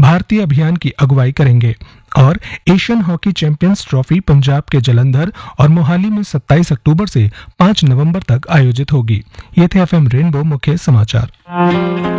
भारतीय अभियान की अगुवाई करेंगे। और Asian hockey champions trophy Punjab के जालंधर और मोहाली में 27 अक्टूबर से 5 नवंबर तक आयोजित होगी। ये थे एफएम रेनबो मुख्य समाचार।